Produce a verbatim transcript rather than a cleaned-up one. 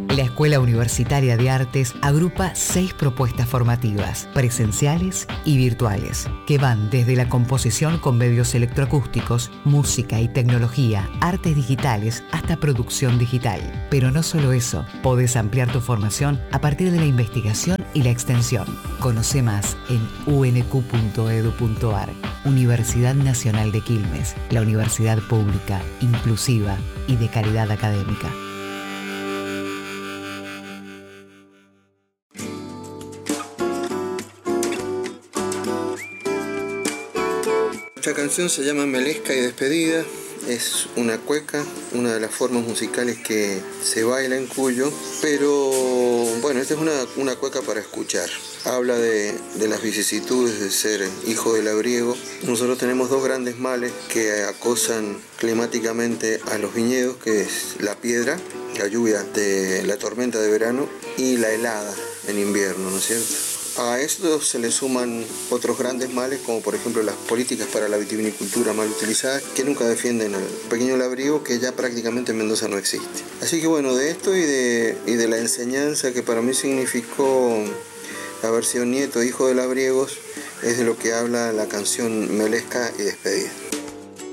La Escuela Universitaria de Artes agrupa seis propuestas formativas, presenciales y virtuales, que van desde la composición con medios electroacústicos, música y tecnología, artes digitales, hasta producción digital. Pero no solo eso, podés ampliar tu formación a partir de la investigación y la extensión. Conoce más en u n q punto e d u punto a r. Universidad Nacional de Quilmes, la universidad pública, inclusiva y de calidad académica. Esta canción se llama Melesca y Despedida. Es una cueca, una de las formas musicales que se baila en Cuyo, pero bueno, esta es una, una cueca para escuchar. Habla de, de las vicisitudes de ser hijo de labriego. Nosotros tenemos dos grandes males que acosan climáticamente a los viñedos, que es la piedra, la lluvia de la tormenta de verano, y la helada en invierno, ¿no es cierto? A esto se le suman otros grandes males, como por ejemplo las políticas para la vitivinicultura mal utilizadas, que nunca defienden al pequeño labriego, que ya prácticamente en Mendoza no existe. Así que bueno, de esto y de, y de la enseñanza que para mí significó haber sido nieto, hijo de labriegos, es de lo que habla la canción Melesca y Despedida.